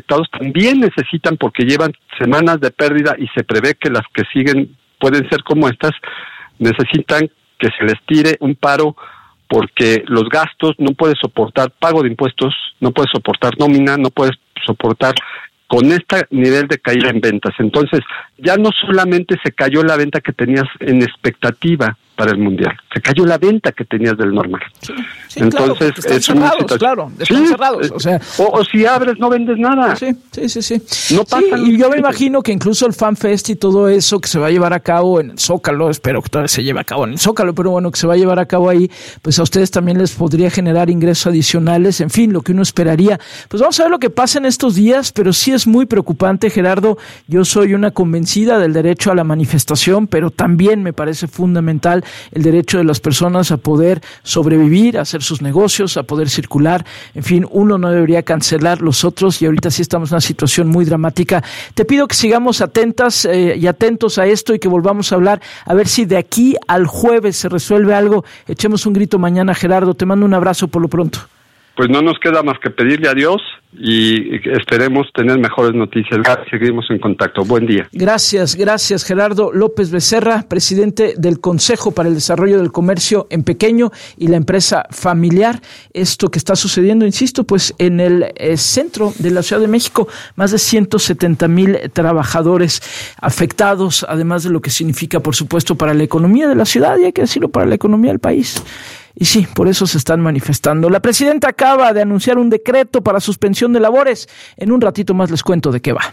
afectados también necesitan, porque llevan semanas de pérdida y se prevé que las que siguen pueden ser como estas, necesitan que se les tire un paro porque los gastos no puedes soportar pago de impuestos, no puedes soportar nómina, no puedes soportar con este nivel de caída en ventas. Entonces, ya no solamente se cayó la venta que tenías en expectativa para el Mundial, se cayó la venta que tenías del normal. Sí, entonces, claro, están cerrados, están cerrados. O sea, o si abres, no vendes nada. Sí. No pasa. Sí, y yo me imagino que incluso el FanFest y todo eso que se va a llevar a cabo en el Zócalo, espero que todavía se lleve a cabo en el Zócalo, pero bueno, que se va a llevar a cabo ahí, pues a ustedes también les podría generar ingresos adicionales, en fin, lo que uno esperaría. Pues vamos a ver lo que pasa en estos días, pero sí es muy preocupante, Gerardo. Yo soy una convencida del derecho a la manifestación, pero también me parece fundamental el derecho de las personas a poder sobrevivir, a hacer sus negocios, a poder circular. En fin, uno no debería cancelar los otros y ahorita sí estamos en una situación muy dramática. Te pido que sigamos atentas y atentos a esto y que volvamos a hablar, a ver si de aquí al jueves se resuelve algo. Echemos un grito mañana, Gerardo. Te mando un abrazo por lo pronto. Pues no nos queda más que pedirle a Dios y esperemos tener mejores noticias. Seguimos en contacto. Buen día. Gracias, Gerardo López Becerra, presidente del Consejo para el Desarrollo del Comercio en Pequeño y la Empresa Familiar. Esto que está sucediendo, insisto, pues en el centro de la Ciudad de México, más de 170,000 trabajadores afectados, además de lo que significa, por supuesto, para la economía de la ciudad y hay que decirlo, para la economía del país. Y sí, por eso se están manifestando. La presidenta acaba de anunciar un decreto para suspensión de labores. En un ratito más les cuento de qué va.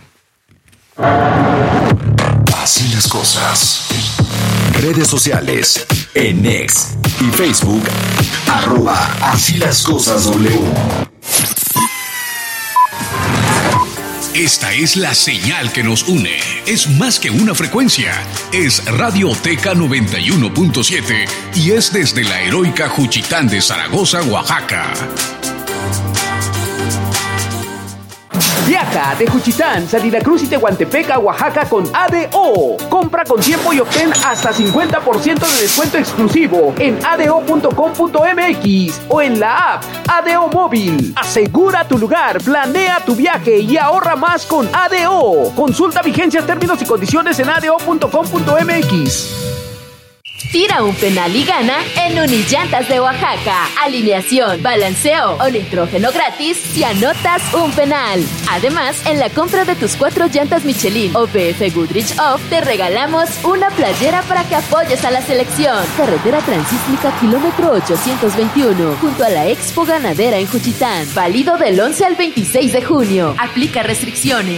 Así las cosas. Redes sociales. En X y Facebook. @asílascosasw. Esta es la señal que nos une. Es más que una frecuencia. Es Radioteca 91.7 y es desde la heroica Juchitán de Zaragoza, Oaxaca. Viaja de Juchitán, Salina Cruz y Tehuantepec a Oaxaca con ADO. Compra con tiempo y obtén hasta 50% de descuento exclusivo en ado.com.mx o en la app ADO Móvil. Asegura tu lugar, planea tu viaje y ahorra más con ADO. Consulta vigencias, términos y condiciones en ado.com.mx. Tira un penal y gana en Unillantas de Oaxaca. Alineación, balanceo o nitrógeno gratis si anotas un penal. Además, en la compra de tus 4 llantas Michelin o PF Goodrich Off, te regalamos una playera para que apoyes a la selección. Carretera Transísmica, kilómetro 821, junto a la Expo Ganadera en Juchitán. Válido del 11 al 26 de junio. Aplica restricciones.